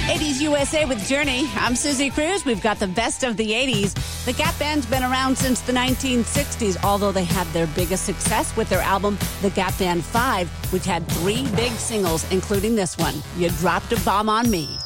80s USA with Journey. I'm Susie Cruz. We've got the best of the 80s. The Gap Band's been around since the 1960s, although they had their biggest success with their album, The Gap Band 5, which had 3 big singles, including this one, You Dropped a Bomb on Me.